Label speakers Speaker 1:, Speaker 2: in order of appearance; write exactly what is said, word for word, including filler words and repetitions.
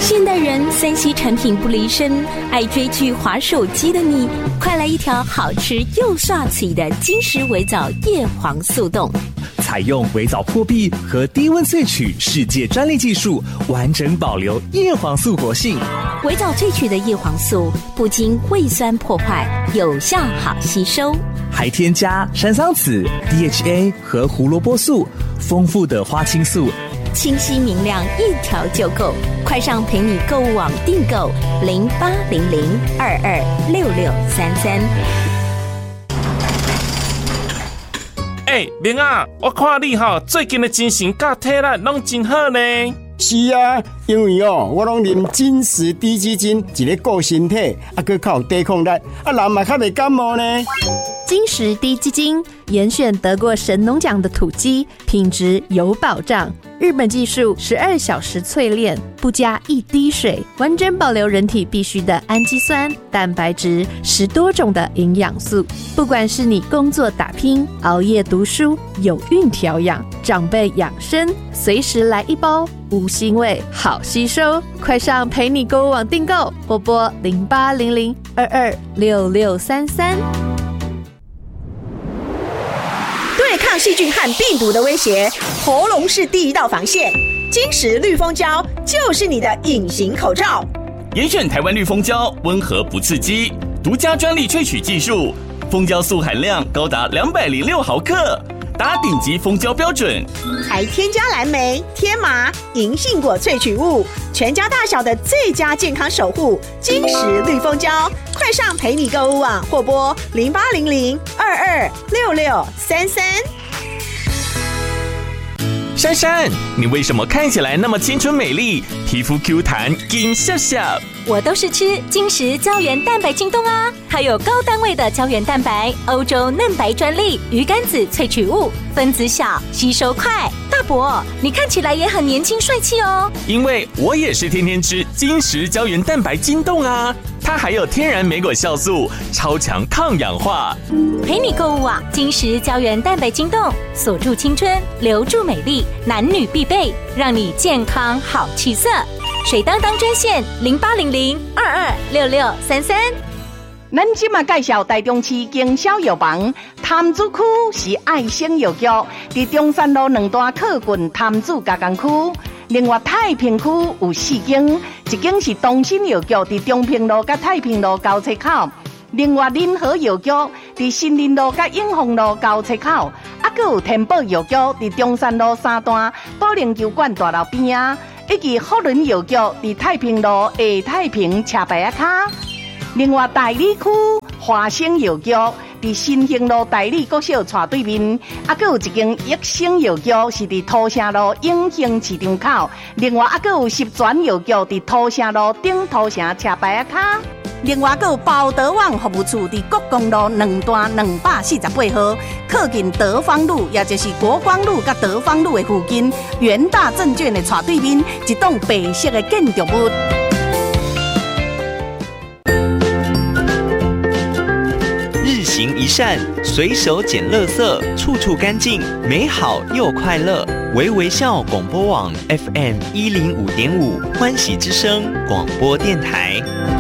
Speaker 1: 现代人三 C 产品不离身，爱追剧滑手机的你，快来一条好吃又帅气的金石微藻叶黄素冻。
Speaker 2: 采用微藻破壁和低温萃取世界专利技术，完整保留叶黄素活性。
Speaker 1: 微藻萃取的叶黄素不经胃酸破坏，有效好吸收，
Speaker 2: 还添加山桑子、D H A 和胡萝卜素，丰富的花青素，
Speaker 1: 清晰明亮，一条就够。快上陪你购物网订购零八零零二二六六三三。
Speaker 3: 哎、欸，明啊，我看你哈最近的精神甲体力拢真好呢。
Speaker 4: 是啊，因为哦，我拢啉金石低基金，一个顾身体，啊，佮较有抵抗力，啊，人嘛较袂感冒呢。
Speaker 5: 金石低基金严选得过神农奖的土鸡，品质有保障。日本技术十二小时淬炼，不加一滴水，完整保留人体必需的氨基酸、蛋白质，十多种的营养素。不管是你工作打拼、熬夜读书、有孕调养、长辈养生，随时来一包，无腥味，好吸收。快上陪你购物网订购，拨拨零八零零二二六六三三。
Speaker 6: 对抗细菌和病毒的威胁，喉咙是第一道防线。金石绿蜂胶就是你的隐形口罩。
Speaker 7: 严选台湾绿蜂胶，温和不刺激，独家专利萃取技术，蜂胶素含量高达两百零六毫克，达顶级蜂胶标准。
Speaker 6: 还添加蓝莓、天麻、银杏果萃取物，全家大小的最佳健康守护。金石绿蜂胶，快上陪你购物网或拨零八零零二二六六三三。
Speaker 7: 珊珊，你为什么看起来那么青春美丽，皮肤 Q 弹，金笑笑？
Speaker 1: 我都是吃金石胶原蛋白晶冻啊，它有高单位的胶原蛋白，欧洲嫩白专利，鱼肝子萃取物，分子小，吸收快。大伯，你看起来也很年轻帅气哦。
Speaker 7: 因为我也是天天吃金石胶原蛋白晶冻啊，它还有天然莓果酵素，超强抗氧化。
Speaker 1: 陪你购物网，金石胶原蛋白晶冻，锁住青春，留住美丽，男女必备，让你健康好气色。水当当专线零八零零二二六六三三。
Speaker 8: 咱今嘛介绍台中市经销药房，潭子区是爱心药局，伫中山路两段靠近潭子加工区。另外太平区有四间，一间是东新药局，伫中平路甲太平路交叉口；另外仁和药局伫新林路甲永丰路交叉口，啊，还有天宝药局伫中山路三段保龄球馆大楼边啊。以及福伦药局伫太平路下太平车牌啊卡，另外大理区华生药局伫新兴路大理国小斜对面，啊，还有一间益生药局是伫土城路永兴市场口，另外啊，还有十全药局伫土城路顶土城车牌啊卡。另外，还有包德旺服务处伫国公路两段两百四十八号，靠近德芳路，也就是国光路甲德芳路的附近，元大证券的斜对面，一栋白色的建筑物。
Speaker 9: 日行一善，随手捡垃圾，处处干净，美好又快乐。微微笑广播网 F M 一零五点五，欢喜之声广播电台。